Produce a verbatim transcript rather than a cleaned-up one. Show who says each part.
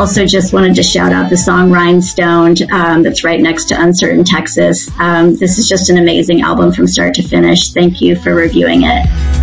Speaker 1: also just wanted to shout out the song Rhinestone, um, that's right next to Uncertain Texas. Um, this is just an amazing album from start to finish. Thank you for reviewing it.